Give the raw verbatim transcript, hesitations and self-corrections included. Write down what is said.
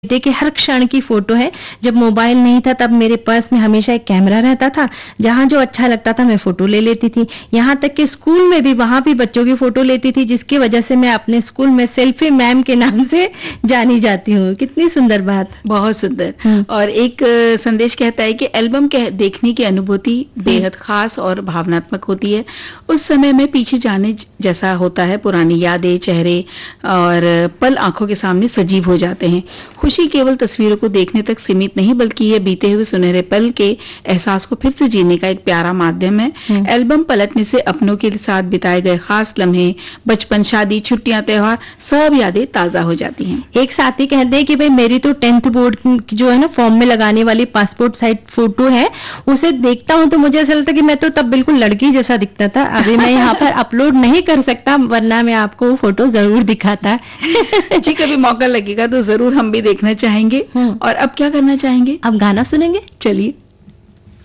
बेटे के हर क्षण की फोटो है। जब मोबाइल नहीं था तब मेरे पर्स में हमेशा एक कैमरा रहता था, जहां जो अच्छा लगता था मैं फोटो ले लेती थी। यहाँ तक कि स्कूल में भी वहां भी बच्चों की फोटो लेती थी, जिसकी वजह से मैं अपने स्कूल में सेल्फी मैम के नाम से जानी जाती हूँ। कितनी सुंदर बात। बहुत सुंदर। हम्म। और एक अ, संदेश कहता है कि एल्बम के देखने की अनुभूति बेहद खास और भावनात्मक होती है। उस समय में पीछे जाने ज- जैसा होता है। पुरानी यादें, चेहरे और पल आंखों के सामने सजीव हो जाते हैं। खुशी केवल तस्वीरों को देखने तक सीमित नहीं, बल्कि ये बीते हुए सुनहरे पल के एहसास को फिर से जीने का एक प्यारा माध्यम है। हम्म। एल्बम पलटने से अपनों के साथ बिताए गए खास लम्हे, बचपन, शादी, छुट्टियां, त्योहार, सब यादें ताजा हो जाती हैं। एक साथी कहते हैं कि भाई मेरी तो टेंथ बोर्ड की जो है ना फॉर्म में लगाने वाली पासपोर्ट साइज फोटो है, उसे देखता हूँ तो मुझे ऐसा लगता है कि मैं तो तब बिल्कुल लड़की जैसा दिखता था। अभी मैं यहाँ पर अपलोड नहीं कर सकता, वरना मैं आपको वो फोटो जरूर दिखाता। जी, कभी मौका लगेगा तो जरूर हम भी देखना चाहेंगे। हम्म। और अब क्या करना चाहेंगे? अब गाना सुनेंगे। चलिए।